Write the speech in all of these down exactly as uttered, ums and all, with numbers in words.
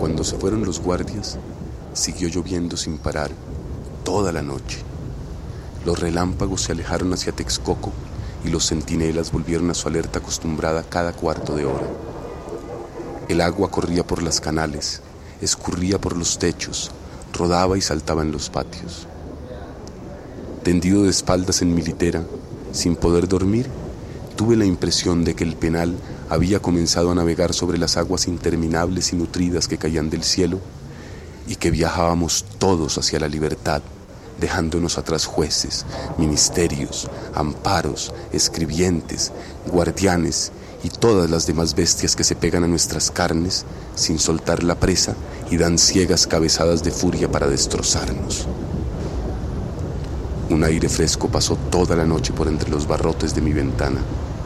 Cuando se fueron los guardias, siguió lloviendo sin parar toda la noche. Los relámpagos se alejaron hacia Texcoco y los centinelas volvieron a su alerta acostumbrada cada cuarto de hora. El agua corría por las canales, escurría por los techos, rodaba y saltaba en los patios. Tendido de espaldas en mi litera, sin poder dormir, tuve la impresión de que el penal había comenzado a navegar sobre las aguas interminables y nutridas que caían del cielo y que viajábamos todos hacia la libertad, dejándonos atrás jueces, ministerios, amparos, escribientes, guardianes y todas las demás bestias que se pegan a nuestras carnes sin soltar la presa y dan ciegas cabezadas de furia para destrozarnos. Un aire fresco pasó toda la noche por entre los barrotes de mi ventana.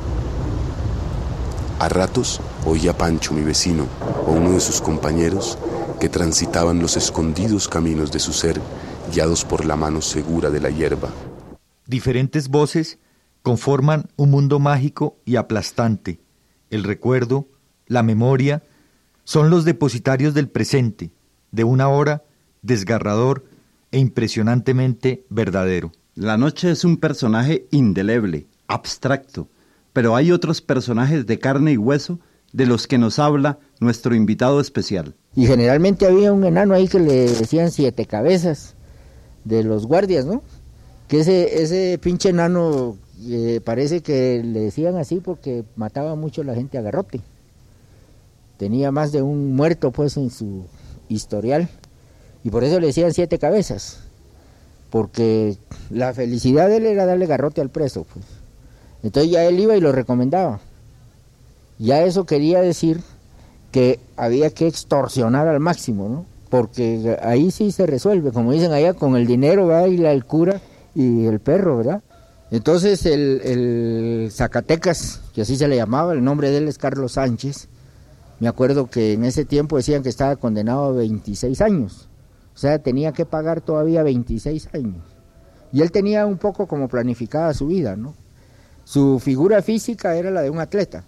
A ratos oía a Pancho, mi vecino, o uno de sus compañeros, que transitaban los escondidos caminos de su ser, guiados por la mano segura de la hierba. Diferentes voces conforman un mundo mágico y aplastante. El recuerdo, la memoria, son los depositarios del presente, de una hora desgarrador e impresionantemente verdadero. La noche es un personaje indeleble, abstracto, pero hay otros personajes de carne y hueso de los que nos habla nuestro invitado especial. Y generalmente había un enano ahí que le decían siete cabezas de los guardias, ¿no? Que ese, ese pinche enano eh, parece que le decían así porque mataba mucho a la gente a garrote. Tenía más de un muerto pues en su historial y por eso le decían siete cabezas, porque la felicidad de él era darle garrote al preso, pues. Entonces ya él iba y lo recomendaba. Ya eso quería decir que había que extorsionar al máximo, ¿no? Porque ahí sí se resuelve, como dicen allá, con el dinero va y la, el cura y el perro, ¿verdad? Entonces el, el Zacatecas, que así se le llamaba, el nombre de él es Carlos Sánchez. Me acuerdo que en ese tiempo decían que estaba condenado a veintiséis años, o sea, tenía que pagar todavía veintiséis años. Y él tenía un poco como planificada su vida, ¿no? Su figura física era la de un atleta,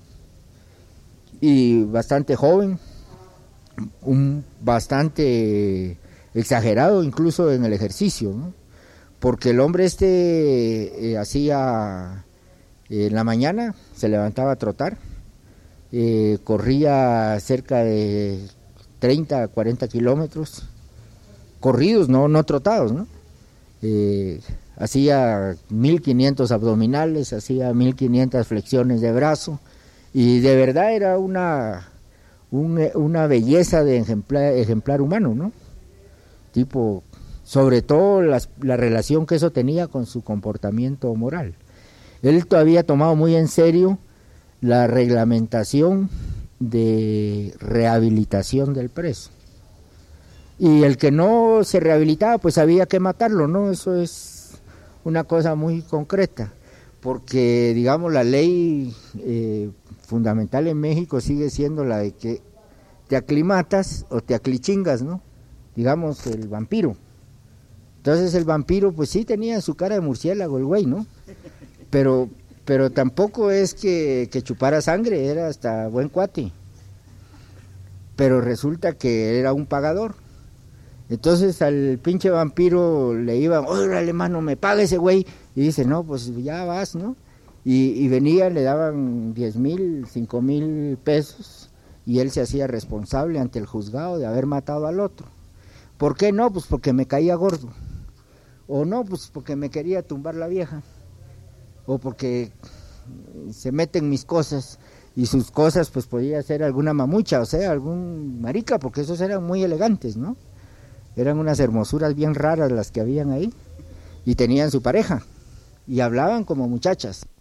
y bastante joven, un bastante exagerado incluso en el ejercicio, ¿no? Porque el hombre este eh, hacía eh, en la mañana, se levantaba a trotar, eh, corría cerca de treinta a cuarenta kilómetros, corridos, no, no trotados, ¿no? Eh, hacía mil quinientos abdominales, hacía mil quinientas flexiones de brazo, y de verdad era una, un, una belleza de ejemplar, ejemplar humano, ¿no? Tipo, sobre todo las, la relación que eso tenía con su comportamiento moral. Él todavía tomado muy en serio la reglamentación de rehabilitación del preso. Y el que no se rehabilitaba, pues había que matarlo, ¿no? Eso es una cosa muy concreta, porque, digamos, la ley eh, fundamental en México sigue siendo la de que te aclimatas o te aclichingas, ¿no? Digamos, el vampiro. Entonces el vampiro, pues sí tenía su cara de murciélago el güey, ¿no? Pero, pero tampoco es que, que chupara sangre, era hasta buen cuate. Pero resulta que era un pagador. Entonces al pinche vampiro le iba, órale mano, me paga ese güey. Y dice, no, pues ya vas, ¿no? Y, y venía, le daban diez mil, cinco mil pesos, y él se hacía responsable ante el juzgado de haber matado al otro. ¿Por qué no? Pues porque me caía gordo. O no, pues porque me quería tumbar la vieja. O porque se meten mis cosas, y sus cosas pues podía ser alguna mamucha, o sea, algún marica, porque esos eran muy elegantes, ¿no? Eran unas hermosuras bien raras las que habían ahí, y tenían su pareja, y hablaban como muchachas.